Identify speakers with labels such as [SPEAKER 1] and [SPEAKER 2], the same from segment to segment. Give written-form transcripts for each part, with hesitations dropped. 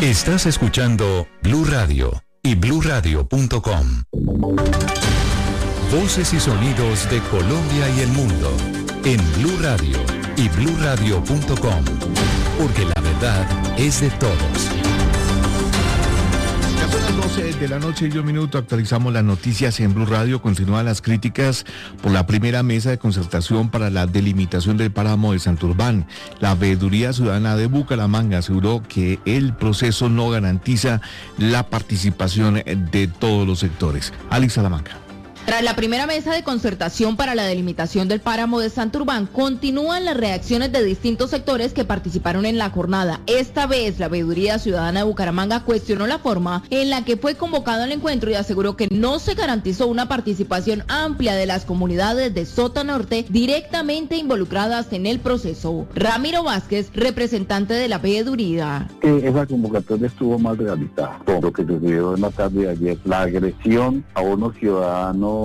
[SPEAKER 1] Estás escuchando Blue Radio y bluradio.com. Voces y sonidos de Colombia y el mundo en Blue Radio y bluradio.com, porque la verdad es de todos.
[SPEAKER 2] Ya son las 12 de la noche y un minuto, actualizamos las noticias en Blue Radio. Continúan las críticas por la primera mesa de concertación para la delimitación del páramo de Santurbán. La Veeduría Ciudadana de Bucaramanga aseguró que el proceso no garantiza la participación de todos los sectores. Alex Salamanca.
[SPEAKER 3] Tras la primera mesa de concertación para la delimitación del páramo de Santurbán, continúan las reacciones de distintos sectores que participaron en la jornada. Esta vez, la Veeduría Ciudadana de Bucaramanga cuestionó la forma en la que fue convocado el encuentro y aseguró que no se garantizó una participación amplia de las comunidades de Sota Norte directamente involucradas en el proceso. Ramiro Vázquez, representante de la Veeduría.
[SPEAKER 4] Esa convocatoria estuvo mal realizada. Con lo que sucedió en la tarde de ayer, la agresión a unos ciudadanos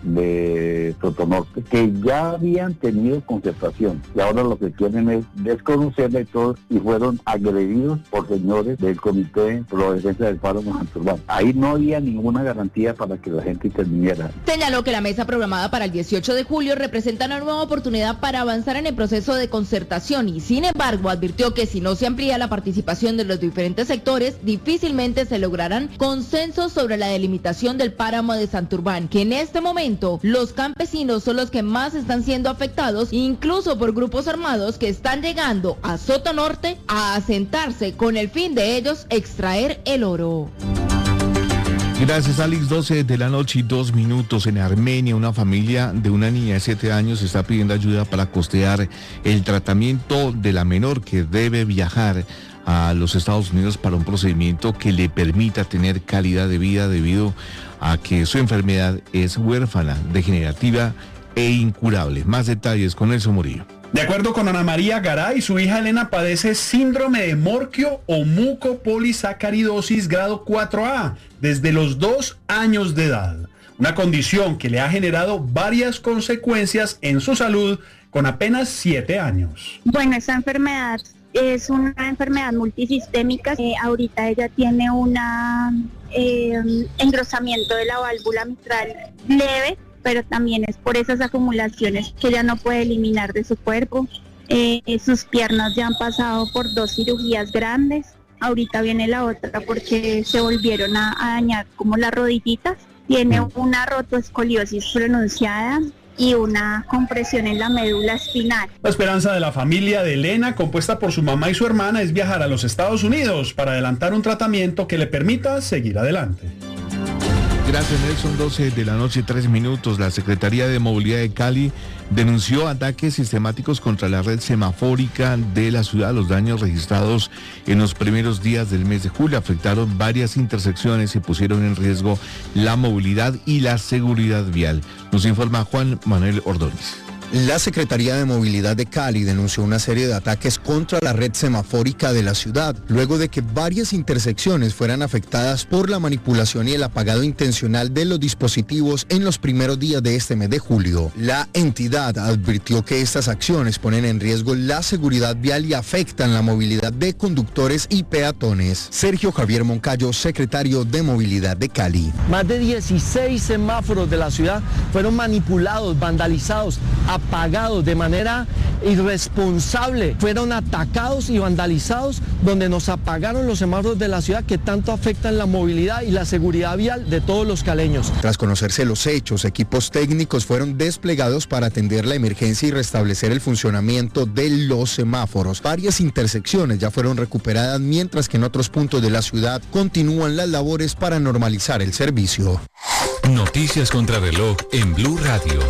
[SPEAKER 4] de Sotonorte que ya habían tenido concertación y ahora lo que quieren es desconocerla y todos, y fueron agredidos por señores del Comité por la Defensa del Páramo Santurbán. Ahí no había ninguna garantía para que la gente interviniera.
[SPEAKER 3] Señaló que la mesa programada para el 18 de julio representa una nueva oportunidad para avanzar en el proceso de concertación y, sin embargo, advirtió que si no se amplía la participación de los diferentes sectores, difícilmente se lograrán consensos sobre la delimitación del páramo de Santurbán, que en este momento los campesinos son los que más están siendo afectados, incluso por grupos armados que están llegando a Sota Norte a asentarse con el fin de ellos extraer el oro.
[SPEAKER 2] Gracias, Alex. 12 de la noche y 2 minutos. En Armenia, una familia de una niña de 7 años está pidiendo ayuda para costear el tratamiento de la menor que debe viajar a los Estados Unidos para un procedimiento que le permita tener calidad de vida debido a que su enfermedad es huérfana, degenerativa e incurable. Más detalles con Nelson Murillo.
[SPEAKER 5] De acuerdo con Ana María Garay, su hija Elena padece síndrome de Morquio o mucopolisacaridosis grado 4A desde los 2 años de edad. Una condición que le ha generado varias consecuencias en su salud con apenas 7 años.
[SPEAKER 6] Bueno, esta enfermedad es una enfermedad multisistémica. Ahorita ella tiene una engrosamiento de la válvula mitral leve, pero también es por esas acumulaciones que ella no puede eliminar de su cuerpo. Sus piernas ya han pasado por 2 cirugías grandes. Ahorita viene la otra porque se volvieron a dañar como las rodillitas. Tiene una rotoescoliosis pronunciada y una compresión en la médula espinal.
[SPEAKER 5] La esperanza de la familia de Elena, compuesta por su mamá y su hermana, es viajar a los Estados Unidos para adelantar un tratamiento que le permita seguir adelante.
[SPEAKER 2] Gracias, Nelson. 12 de la noche, 3 minutos. La Secretaría de Movilidad de Cali denunció ataques sistemáticos contra la red semafórica de la ciudad. Los daños registrados en los primeros días del mes de julio afectaron varias intersecciones y pusieron en riesgo la movilidad y la seguridad vial. Nos informa Juan Manuel Ordóñez.
[SPEAKER 7] La Secretaría de Movilidad de Cali denunció una serie de ataques contra la red semafórica de la ciudad, luego de que varias intersecciones fueran afectadas por la manipulación y el apagado intencional de los dispositivos en los primeros días de este mes de julio. La entidad advirtió que estas acciones ponen en riesgo la seguridad vial y afectan la movilidad de conductores y peatones. Sergio Javier Moncayo, secretario de Movilidad de Cali.
[SPEAKER 8] Más de 16 semáforos de la ciudad fueron manipulados, vandalizados, apagados de manera irresponsable, fueron atacados y vandalizados, donde nos apagaron los semáforos de la ciudad que tanto afectan la movilidad y la seguridad vial de todos los caleños.
[SPEAKER 7] Tras conocerse los hechos, equipos técnicos fueron desplegados para atender la emergencia y restablecer el funcionamiento de los semáforos. Varias intersecciones ya fueron recuperadas, mientras que en otros puntos de la ciudad continúan las labores para normalizar el servicio.
[SPEAKER 1] Noticias contra reloj en Blue Radio.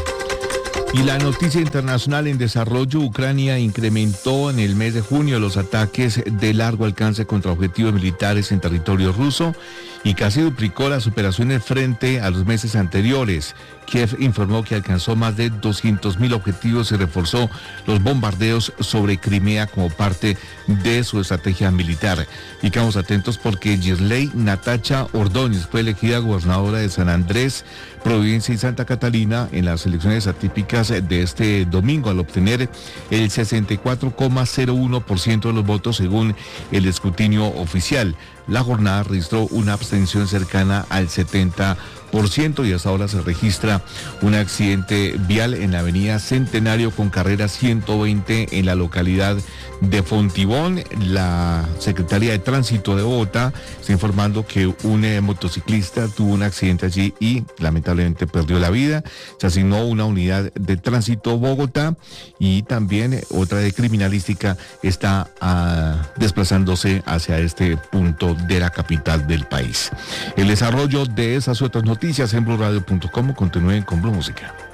[SPEAKER 2] Y la noticia internacional en desarrollo: Ucrania incrementó en el mes de junio los ataques de largo alcance contra objetivos militares en territorio ruso y casi duplicó las operaciones frente a los meses anteriores. Kiev informó que alcanzó más de 200.000 objetivos y reforzó los bombardeos sobre Crimea como parte de su estrategia militar. Y quedamos atentos porque Girley Natacha Ordóñez fue elegida gobernadora de San Andrés, Providencia y Santa Catalina en las elecciones atípicas cifras de este domingo al obtener el 64,01% de los votos según el escrutinio oficial. La jornada registró una abstención cercana al 70% y hasta ahora se registra un accidente vial en la avenida Centenario con carrera 120 en la localidad de Fontibón. La Secretaría de Tránsito de Bogotá está informando que un motociclista tuvo un accidente allí y lamentablemente perdió la vida. Se asignó una unidad de tránsito Bogotá y también otra de criminalística está desplazándose hacia este punto de la capital del país. El desarrollo de esas otras noticias en blurradio.com. Continúen con Blue Música.